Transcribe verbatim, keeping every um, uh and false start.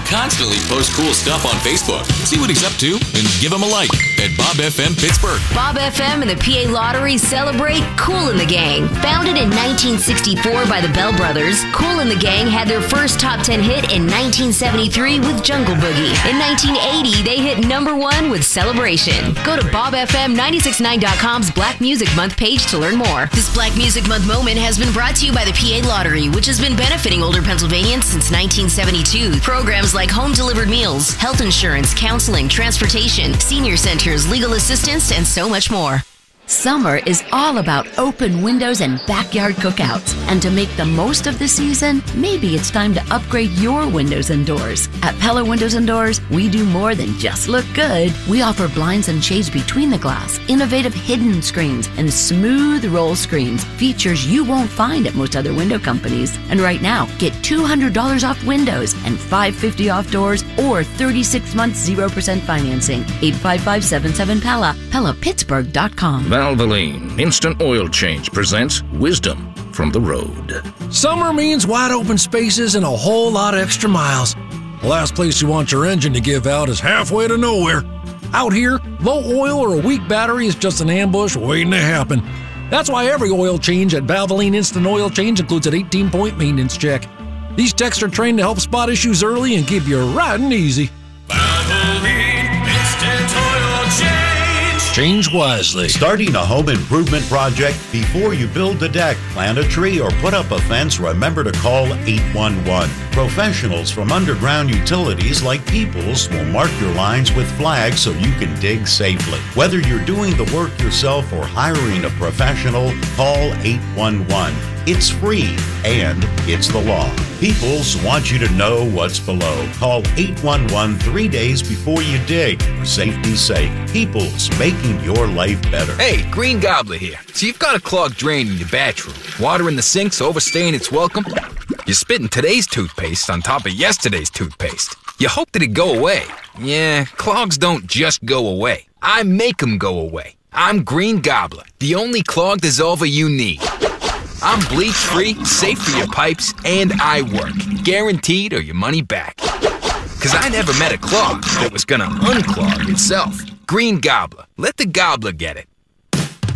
constantly posts cool stuff on Facebook. See what he's up to and give him a like at Bob F M Pittsburgh. Bob F M and the P A Lottery celebrate Kool and the Gang. Founded in nineteen sixty-four by the Bell Brothers, Kool and the Gang had their first top ten hit in nineteen seventy-three with Jungle Boogie. In nineteen eighty, they hit number one with Celebration. Go to Bob F M nine six nine dot com's Black Music Month page to learn more. This Black Music Month moment has been brought to you by the P A Lottery, which has been benefiting older Pennsylvanians since nineteen seventy-two. Programs like home-delivered meals, health insurance, counseling, transportation, senior centers, legal assistance, and so much more. Summer is all about open windows and backyard cookouts. And to make the most of the season, maybe it's time to upgrade your windows and doors. At Pella Windows and Doors, we do more than just look good. We offer blinds and shades between the glass, innovative hidden screens, and smooth roll screens, features you won't find at most other window companies. And right now, get two hundred dollars off windows and five hundred fifty dollars off doors or thirty-six months zero percent financing. eight five five, seven seven, P E L L A, Pella Pittsburgh dot com. Valvoline Instant Oil Change presents Wisdom from the Road. Summer means wide open spaces and a whole lot of extra miles. The last place you want your engine to give out is halfway to nowhere. Out here, low oil or a weak battery is just an ambush waiting to happen. That's why every oil change at Valvoline Instant Oil Change includes an eighteen-point maintenance check. These techs are trained to help spot issues early and keep you riding easy. Valvoline Instant Oil Change. Change wisely. Starting a home improvement project? Before you build a deck, plant a tree, or put up a fence, remember to call eight one one. Professionals from Underground Utilities like Peoples will mark your lines with flags so you can dig safely. Whether you're doing the work yourself or hiring a professional, call eight one one. It's free, and it's the law. Peoples want you to know what's below. Call eight one one three days before you dig, for safety's sake. Peoples, making your life better. Hey, Green Gobbler here. So you've got a clogged drain in your bathroom. Water in the sink's overstaying its welcome. You're spitting today's toothpaste on top of yesterday's toothpaste. You hope that it go away. Yeah, clogs don't just go away. I make them go away. I'm Green Gobbler, the only clog dissolver you need. I'm bleach-free, safe for your pipes, and I work. Guaranteed or your money back. Because I never met a clog that was gonna unclog itself. Green Gobbler. Let the gobbler get it.